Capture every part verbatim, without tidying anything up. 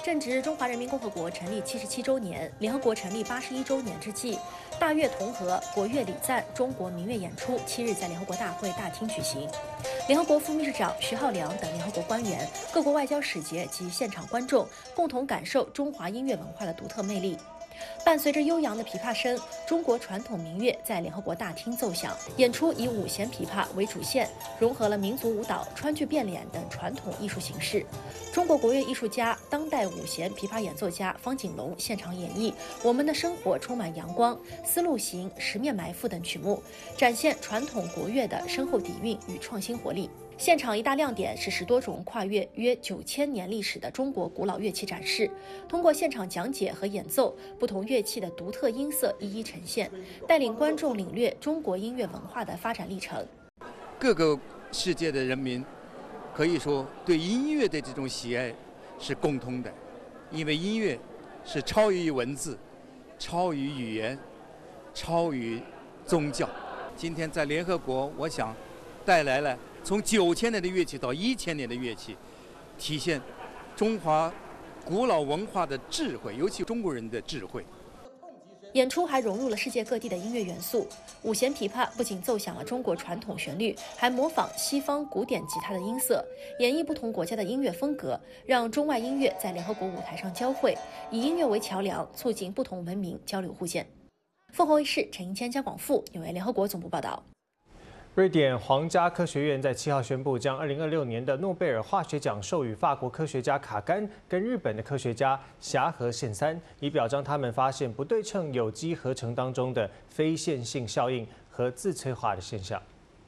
正值中华人民共和国成立七十七周年、联合国成立八十一周年之际，大乐同和、国乐礼赞、中国民乐演出七日在联合国大会大厅举行。联合国副秘书长徐浩良等联合国官员、各国外交使节及现场观众共同感受中华音乐文化的独特魅力。伴随着悠扬的琵琶声，中国传统民乐在联合国大厅奏响。演出以五弦琵琶为主线，融合了民族舞蹈、川剧变脸等传统艺术形式。中国国乐艺术家、当代五弦琵琶演奏家方锦龙现场演绎《我们的生活充满阳光》《丝路行》《十面埋伏》等曲目，展现传统国乐的深厚底蕴与创新活力。现场一大亮点是十多种跨越约九千年历史的中国古老乐器展示，通过现场讲解和演奏，不同乐器的独特音色一一呈现，带领观众领略中国音乐文化的发展历程。 各个世界的人民可以说对音乐的这种喜爱是共通的，因为音乐是超于文字、超于语言、超于宗教。今天在联合国，我想带来了从九千年的乐器到一千年的乐器，体现中华古老文化的智慧，尤其中国人的智慧。 演出还融入了世界各地的音乐元素，五弦琵琶不仅奏响了中国传统旋律，还模仿西方古典吉他的音色，演绎不同国家的音乐风格，让中外音乐在联合国舞台上交汇，以音乐为桥梁，促进不同文明交流互鉴。凤凰卫视陈英谦、江广富纽约联合国总部报道。 瑞典皇家科学院在七号宣布，将二零二六年的诺贝尔化学奖授予法国科学家卡甘跟日本的科学家霞和宪三，以表彰他们发现不对称有机合成当中的非线性效应和自催化的现象。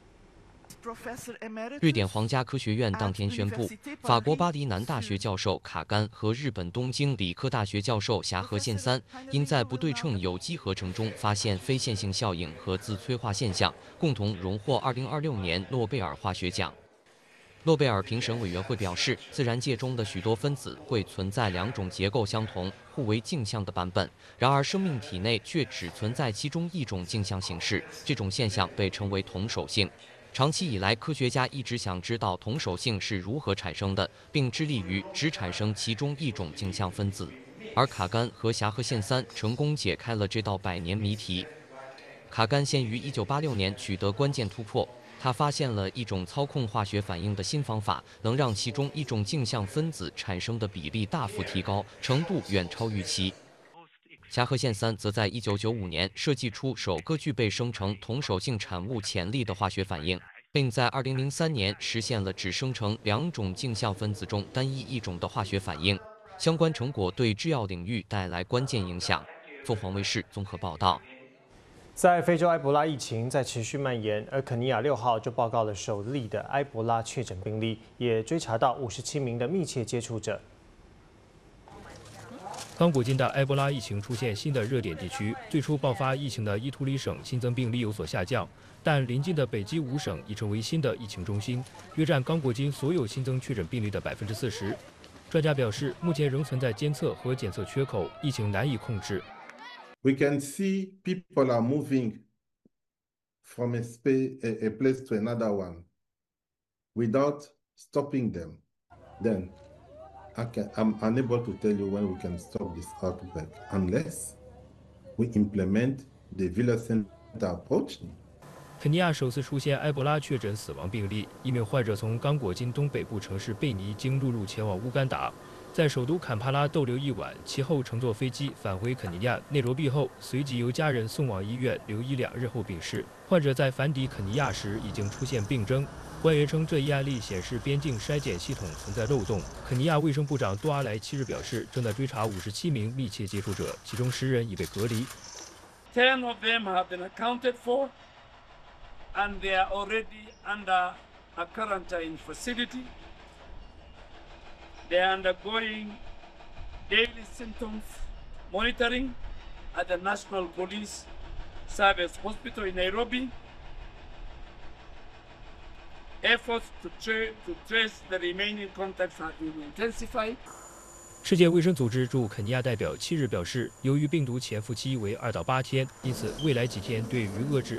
瑞典皇家科学院当天宣布，法国巴黎南大学教授卡甘和日本东京理科大学教授霞和宪三，因在不对称有机合成中发现非线性效应和自催化现象，共同荣获二零二六年诺贝尔化学奖。诺贝尔评审委员会表示，自然界中的许多分子会存在两种结构相同、互为镜像的版本，然而生命体内却只存在其中一种镜像形式，这种现象被称为同手性。长期以来，科学家一直想知道同手性是如何产生的，并致力于只产生其中一种镜像分子。而卡甘和霞和宪三成功解开了这道百年谜题。卡甘先于一九八六年取得关键突破，他发现了一种操控化学反应的新方法，能让其中一种镜像分子产生的比例大幅提高，程度远超预期。霞和宪三则在一九九五年设计出首个具备生成同手性产物潜力的化学反应，并在二零零三年实现了只生成两种镜像分子中单一一种的化学反应。相关成果对制药领域带来关键影响。凤凰卫视综合报道。 在非洲埃博拉疫情在持续蔓延，而肯尼亚六号就报告了首例的埃博拉确诊病例，也追查到五十七名的密切接触者。 刚果近代埃博拉疫情出现新的热点地区，最初爆发疫情的伊图里省新增病例有所下降，但邻近的北基五省已成为新的疫情中心，约占刚果金所有新增确诊病例的百分之四十。专家表示，目前仍存在监测和检测缺口，疫情难以控制。 We can see people are moving from a space, a, a place to another one, without stopping them. Then I can, I'm unable to tell you when we can stop this outbreak unless we implement the village center approach. 肯尼亚首次出现埃博拉确诊死亡病例，一名患者从刚果金东北部城市贝尼经陆路前往乌干达，在首都坎帕拉逗留一晚，其后乘坐飞机返回肯尼亚内罗毕后，随即由家人送往医院留医两日后病逝。患者在返抵肯尼亚时已经出现病征。官员称，这一案例显示边境筛检系统存在漏洞。肯尼亚卫生部长杜阿莱七日表示，正在追查五十七名密切接触者，其中十人已被隔离。 Ten of them have been accounted for, and they are already under a quarantine facility. They are undergoing daily symptoms monitoring at the National Police Service Hospital in Nairobi. Efforts to, tra to trace the remaining contacts have been intensified. 世界卫生组织驻肯尼亚代表七日表示，由于病毒潜伏期为二到八天，因此未来几天对于遏制